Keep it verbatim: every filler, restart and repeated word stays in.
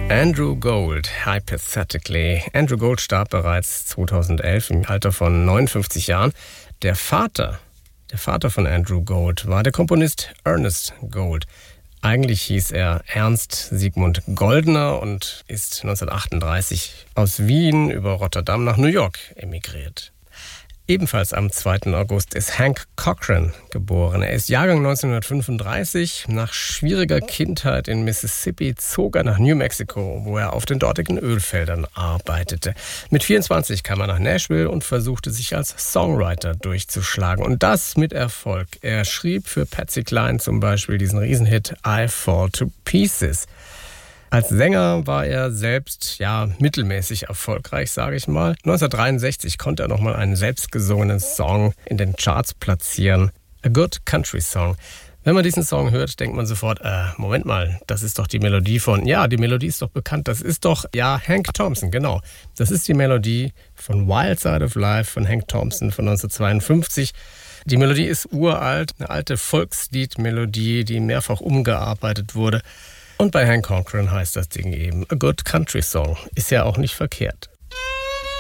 Andrew Gold, Hypothetically. Andrew Gold starb bereits zweitausendelf im Alter von neunundfünfzig Jahren. Der Vater, der Vater von Andrew Gold war der Komponist Ernest Gold. Eigentlich hieß er Ernst Sigmund Goldner und ist neunzehnhundertachtunddreißig aus Wien über Rotterdam nach New York emigriert. Ebenfalls am zweiten August ist Hank Cochran geboren. Er ist Jahrgang neunzehnhundertfünfunddreißig. Nach schwieriger Kindheit in Mississippi zog er nach New Mexico, wo er auf den dortigen Ölfeldern arbeitete. Mit vierundzwanzig kam er nach Nashville und versuchte sich als Songwriter durchzuschlagen. Und das mit Erfolg. Er schrieb für Patsy Cline zum Beispiel diesen Riesenhit I Fall to Pieces. Als Sänger war er selbst, ja, mittelmäßig erfolgreich, sage ich mal. neunzehnhundertdreiundsechzig konnte er nochmal einen selbstgesungenen Song in den Charts platzieren. A Good Country Song. Wenn man diesen Song hört, denkt man sofort, äh, Moment mal, das ist doch die Melodie von, ja, die Melodie ist doch bekannt, das ist doch, ja, Hank Thompson, genau. Das ist die Melodie von Wild Side of Life von Hank Thompson von neunzehnhundertzweiundfünfzig. Die Melodie ist uralt, eine alte Volksliedmelodie, die mehrfach umgearbeitet wurde. Und bei Hank Cochran heißt das Ding eben A Good Country Song. Ist ja auch nicht verkehrt.